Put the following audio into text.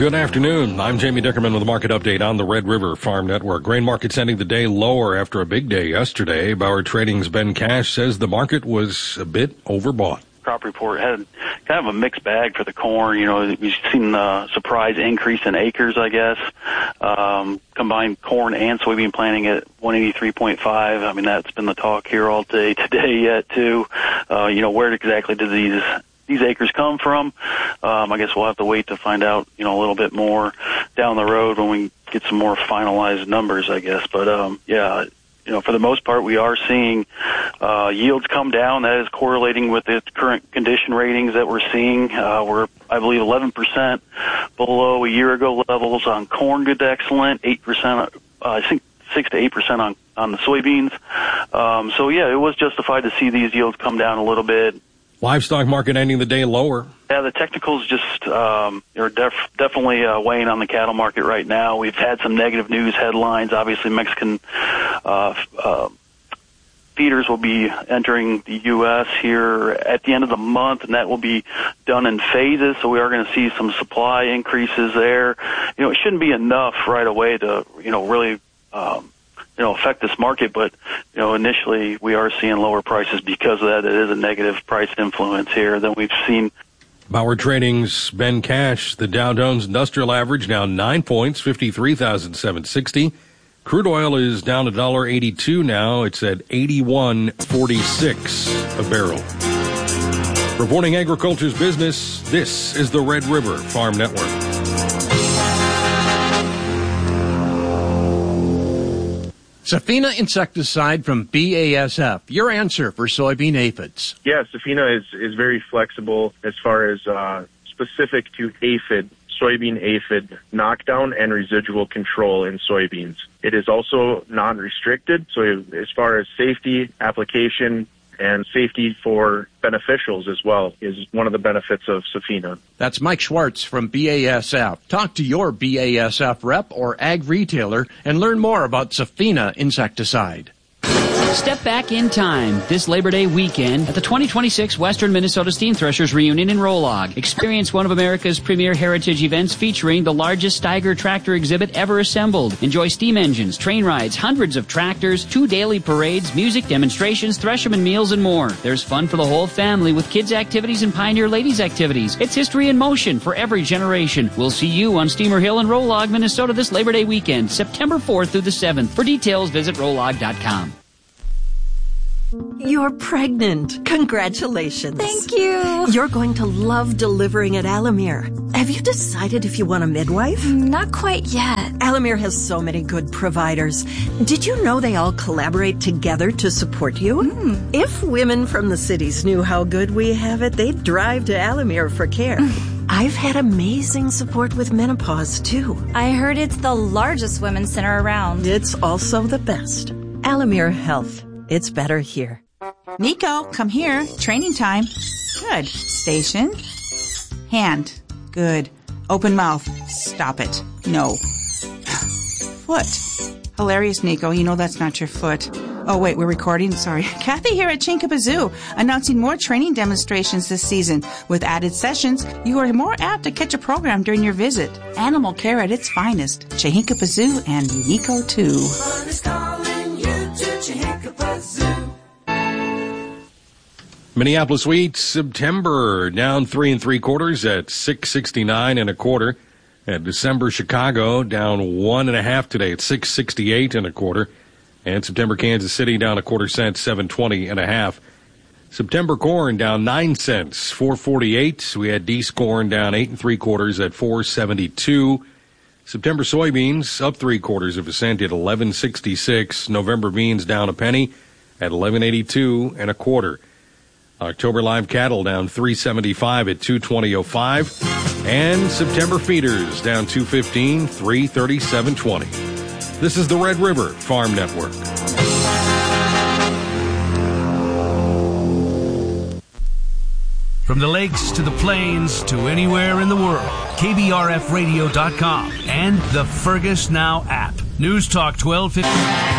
Good afternoon. I'm Jamie Dickerman with a market update on the Red River Farm Network. Grain markets ending the day lower after a big day yesterday. Bauer Trading's Ben Cash says the market was a bit overbought. Crop report had kind of a mixed bag for the corn. You know, we've seen a surprise increase in acres, I guess. Combined corn and soybean planting at 183.5. I mean, that's been the talk here all day today yet, too. Where exactly did these acres come from? I guess we'll have to wait to find out, a little bit more down the road when we get some more finalized numbers, I guess. But, for the most part, we are seeing yields come down. That is correlating with the current condition ratings that we're seeing. We're, I believe, 11% below a year ago levels on corn, good to excellent, 8%, I think 6 to 8% on the soybeans. It was justified to see these yields come down a little bit. Livestock market ending the day lower. Yeah, the technicals just are definitely weighing on the cattle market right now. We've had some negative news headlines. Obviously, Mexican feeders will be entering the U.S. here at the end of the month, and that will be done in phases. So we are going to see some supply increases there. It shouldn't be enough right away to really affect this market, but initially we are seeing lower prices because of that. It is a negative price influence here than we've seen. Bauer Trading's Ben Cash, the Dow Jones Industrial Average down 9 points, 53,760. Crude oil is down $1.82 now. It's at 81.46 a barrel. Reporting agriculture's business, this is the Red River Farm Network. Safina insecticide from BASF, your answer for soybean aphids. Yeah, Safina is very flexible as far as specific to aphid, soybean aphid knockdown and residual control in soybeans. It is also non-restricted, so as far as safety, application, and safety for beneficials as well is one of the benefits of Safina. That's Mike Schwartz from BASF. Talk to your BASF rep or ag retailer and learn more about Safina insecticide. Step back in time this Labor Day weekend at the 2026 Western Minnesota Steam Threshers Reunion in Rolog. Experience one of America's premier heritage events featuring the largest Steiger tractor exhibit ever assembled. Enjoy steam engines, train rides, hundreds of tractors, 2 daily parades, music, demonstrations, thresherman meals, and more. There's fun for the whole family with kids' activities and Pioneer Ladies activities. It's history in motion for every generation. We'll see you on Steamer Hill in Rolog, Minnesota this Labor Day weekend, September 4th through the 7th. For details, visit rolog.com. You're pregnant. Congratulations. Thank you. You're going to love delivering at Alamere. Have you decided if you want a midwife? Not quite yet. Alamere has so many good providers. Did you know they all collaborate together to support you? If women from the cities knew how good we have it, they'd drive to Alamere for care. I've had amazing support with menopause, too. I heard it's the largest women's center around. It's also the best. Alamere Health. It's better here. Nico, come here. Training time. Good. Station. Hand. Good. Open mouth. Stop it. No. Foot. Hilarious, Nico. You know that's not your foot. Oh, wait, we're recording? Sorry. Kathy here at Chinkappa Zoo, announcing more training demonstrations this season. With added sessions, you are more apt to catch a program during your visit. Animal care at its finest. Chinkappa Zoo and Nico, too. Minneapolis wheat, September, down 3 3/4 at 6.69 1/4. And December, Chicago, down 1 1/2 today at 6.68 1/4. And September, Kansas City, down 1/4 cent, 7.20 1/2. September corn down 9 cents, 4.48. We had Deese corn down 8 3/4 at 4.72. September soybeans up 3/4 cent at 11.66. November beans down a penny at 11.82 1/4. October live cattle down 3.75 at 2.20.05. And September feeders down 2.15, 3.37.20. This is the Red River Farm Network. From the lakes to the plains to anywhere in the world, KBRFradio.com and the Fergus Now app. News Talk 1250.